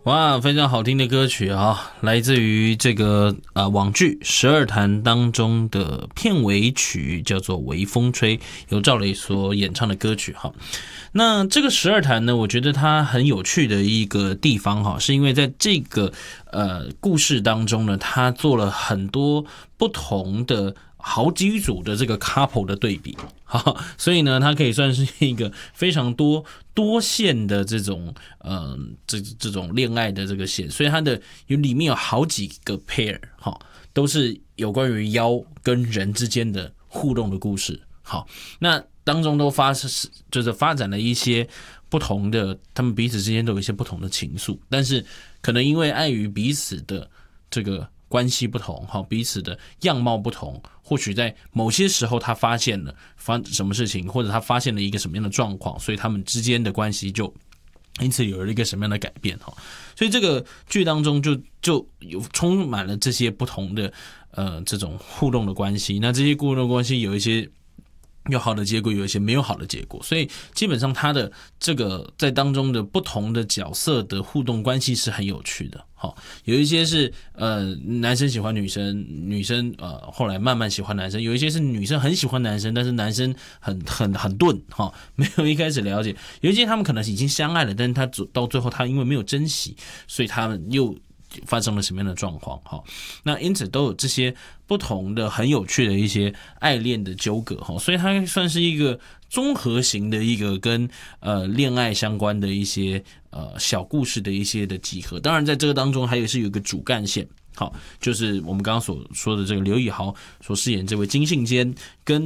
哇，非常好听的歌曲啊，来自于这个网剧《十二潭》当中的片尾曲，叫做《微风吹》，由赵雷所演唱的歌曲哈。那这个十二潭呢，我觉得它很有趣的一个地方哈，是因为在这个故事当中呢，它做了很多不同的好几组的这个 couple 的对比，好，所以呢，它可以算是一个非常多线的这种这种恋爱的这个线，所以它的里面有好几个 pair 哈，都是有关于妖跟人之间的互动的故事。好，那当中都就是发展了一些不同的，他们彼此之间都有一些不同的情愫，但是可能因为碍于彼此的这个关系不同，彼此的样貌不同，或许在某些时候他发现了什么事情，或者他发现了一个什么样的状况，所以他们之间的关系就因此有了一个什么样的改变。所以这个剧当中就有充满了这些不同的这种互动的关系，那这些互动的关系有一些有好的结果，有一些没有好的结果，所以基本上他的这个在当中的不同的角色的互动关系是很有趣的。有一些是男生喜欢女生，女生后来慢慢喜欢男生，有一些是女生很喜欢男生，但是男生很钝没有一开始了解，有一些他们可能已经相爱了，但是他到最后他因为没有珍惜，所以他们又发生了什么样的状况。那因此都有这些不同的很有趣的一些爱恋的纠葛，所以它算是一个综合型的一个跟恋爱相关的一些小故事的一些的集合。当然在这个当中还有一个主干线，好，就是我们刚刚所说的这个刘以豪所饰演这位金信坚跟